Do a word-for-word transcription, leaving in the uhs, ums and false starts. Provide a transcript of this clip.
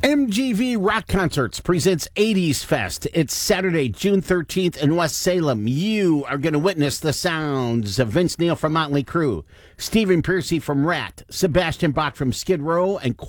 M G V Rock Concerts presents eighties Fest. It's Saturday, June thirteenth in West Salem. You are going to witness the sounds of Vince Neil from Motley Crue, Stephen Pearcy from Rat, Sebastian Bach from Skid Row, and